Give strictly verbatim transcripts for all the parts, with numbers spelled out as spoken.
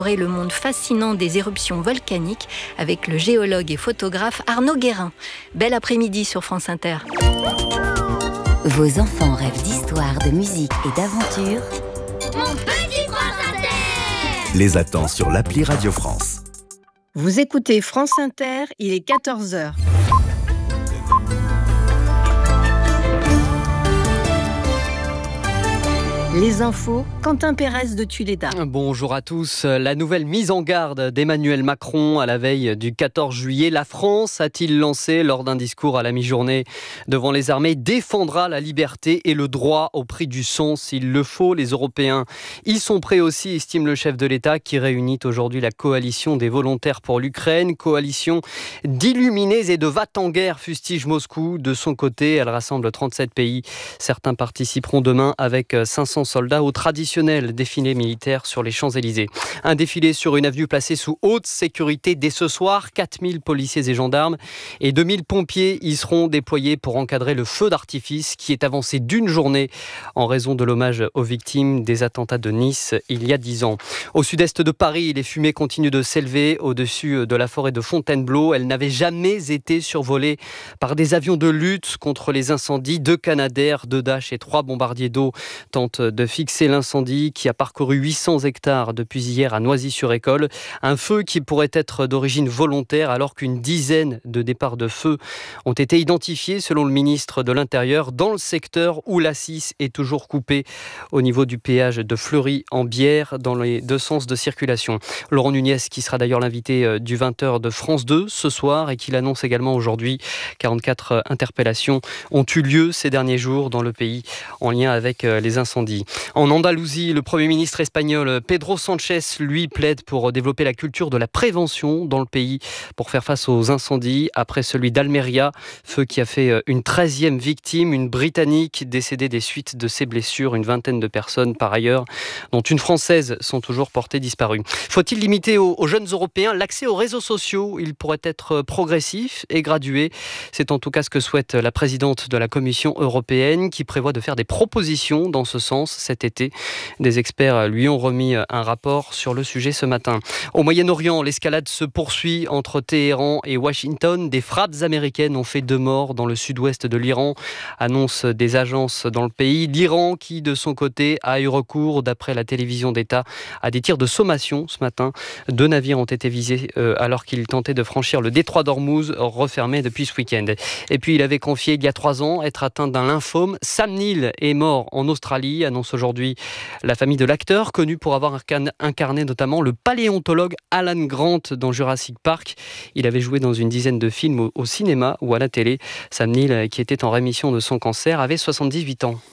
Le monde fascinant des éruptions volcaniques avec le géologue et photographe Arnaud Guérin. Bel après-midi sur France Inter. Vos enfants rêvent d'histoire, de musique et d'aventure. Mon petit France Inter les attend sur l'appli Radio France. Vous écoutez France Inter, il est quatorze heures. Les infos, Quentin Pérez de Tuléda. Bonjour à tous. La nouvelle mise en garde d'Emmanuel Macron à la veille du quatorze juillet. La France, a-t-il lancé lors d'un discours à la mi-journée devant les armées, défendra la liberté et le droit au prix du sang s'il le faut. Les Européens y sont prêts aussi, estime le chef de l'État qui réunit aujourd'hui la coalition des volontaires pour l'Ukraine. Coalition d'illuminés et de va-t-en-guerre, fustige Moscou. De son côté, elle rassemble trente-sept pays. Certains participeront demain avec cinq cents soldats au traditionnel défilé militaire sur les Champs-Élysées. Un défilé sur une avenue placée sous haute sécurité dès ce soir. quatre mille policiers et gendarmes et deux mille pompiers y seront déployés pour encadrer le feu d'artifice qui est avancé d'une journée en raison de l'hommage aux victimes des attentats de Nice il y a dix ans. Au sud-est de Paris, les fumées continuent de s'élever au-dessus de la forêt de Fontainebleau. Elles n'avaient jamais été survolées par des avions de lutte contre les incendies. Deux Canadair, deux Dash et trois bombardiers d'eau tentent de fixer l'incendie qui a parcouru huit cents hectares depuis hier à Noisy-sur-École. Un feu qui pourrait être d'origine volontaire alors qu'une dizaine de départs de feu ont été identifiés selon le ministre de l'Intérieur dans le secteur où l'A six est toujours coupée au niveau du péage de Fleury-en-Bière dans les deux sens de circulation. Laurent Nunez qui sera d'ailleurs l'invité du vingt heures de France deux ce soir et qui l'annonce également aujourd'hui. quarante-quatre interpellations ont eu lieu ces derniers jours dans le pays en lien avec les incendies. En Andalousie, le Premier ministre espagnol Pedro Sánchez, lui, plaide pour développer la culture de la prévention dans le pays pour faire face aux incendies après celui d'Almeria, feu qui a fait une treizième victime, une Britannique décédée des suites de ses blessures. Une vingtaine de personnes, par ailleurs, dont une Française, sont toujours portées disparues. Faut-il limiter aux, aux jeunes Européens l'accès aux réseaux sociaux ? Il pourrait être progressif et gradué. C'est en tout cas ce que souhaite la présidente de la Commission européenne qui prévoit de faire des propositions dans ce sens cet été. Des experts lui ont remis un rapport sur le sujet ce matin. Au Moyen-Orient, l'escalade se poursuit entre Téhéran et Washington. Des frappes américaines ont fait deux morts dans le sud-ouest de l'Iran, annoncent des agences dans le pays. L'Iran qui, de son côté, a eu recours, d'après la télévision d'État, à des tirs de sommation ce matin. Deux navires ont été visés euh, alors qu'ils tentaient de franchir le détroit d'Ormuz, refermé depuis ce week-end. Et puis, il avait confié il y a trois ans être atteint d'un lymphome. Sam Neill est mort en Australie, annonce aujourd'hui la famille de l'acteur, connu pour avoir incarné notamment le paléontologue Alan Grant dans Jurassic Park. Il avait joué dans une dizaine de films au, au cinéma ou à la télé. Sam Neill, qui était en rémission de son cancer, avait soixante-dix-huit ans.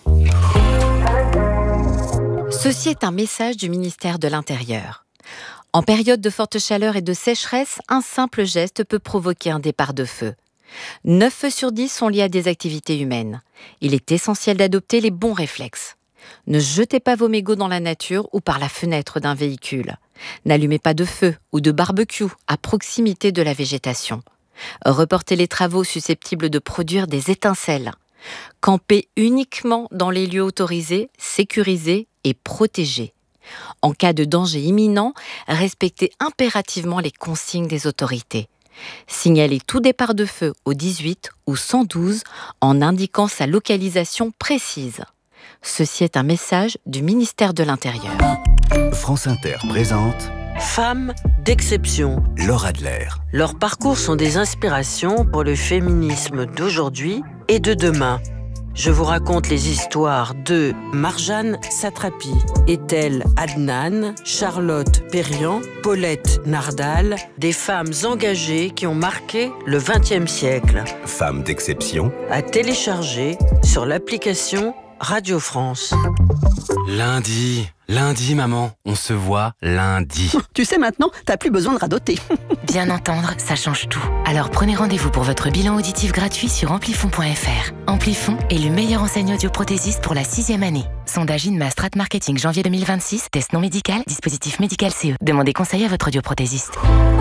Ceci est un message du ministère de l'Intérieur. En période de forte chaleur et de sécheresse, un simple geste peut provoquer un départ de feu. neuf feux sur dix sont liés à des activités humaines. Il est essentiel d'adopter les bons réflexes. Ne jetez pas vos mégots dans la nature ou par la fenêtre d'un véhicule. N'allumez pas de feu ou de barbecue à proximité de la végétation. Reportez les travaux susceptibles de produire des étincelles. Campez uniquement dans les lieux autorisés, sécurisés et protégés. En cas de danger imminent, respectez impérativement les consignes des autorités. Signalez tout départ de feu au dix-huit ou cent douze en indiquant sa localisation précise. Ceci est un message du ministère de l'Intérieur. France Inter présente Femmes d'exception. Laure Adler. Leurs parcours sont des inspirations pour le féminisme d'aujourd'hui et de demain. Je vous raconte les histoires de Marjane Satrapi, Ethel Adnan, Charlotte Perriand, Paulette Nardal, des femmes engagées qui ont marqué le vingtième siècle. Femmes d'exception. À télécharger sur l'application Radio France. Lundi, lundi maman, on se voit lundi. Tu sais maintenant, t'as plus besoin de radoter. Bien entendre, ça change tout. Alors prenez rendez-vous pour votre bilan auditif gratuit sur amplifon point f r. Amplifon est le meilleur enseigne audioprothésiste pour la sixième année. Sondage INMA Strat Marketing janvier deux mille vingt-six, test non médical, dispositif médical C E. Demandez conseil à votre audioprothésiste.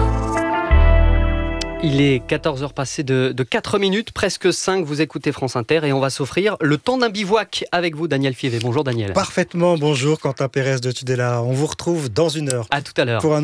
Il est quatorze heures passées de, de quatre minutes, presque cinq, vous écoutez France Inter et on va s'offrir le temps d'un bivouac avec vous, Daniel Fievé. Bonjour Daniel. Parfaitement, bonjour Quentin Pérez de Tudela. On vous retrouve dans une heure. À tout à l'heure. Pour un